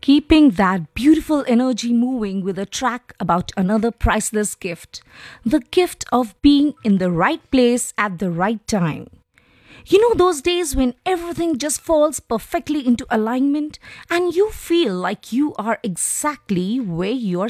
keeping that beautiful energy moving with a track about another priceless gift, the gift of being in the right place at the right time. You know, those days when everything just falls perfectly into alignment and you feel like you are exactly where you're